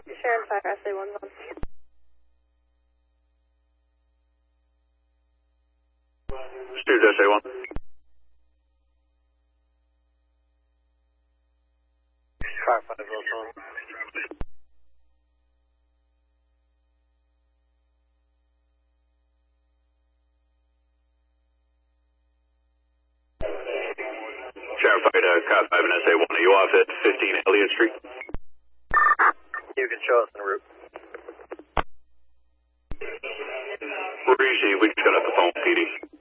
Sharon Fire, SA1 1. Steers SA1. Firefighter Wilson. Sharon Fire, Car 5 and SA1. Are you off at 15 Elliott Street? You can show us en route. Rishi, we just got off the phone, PD.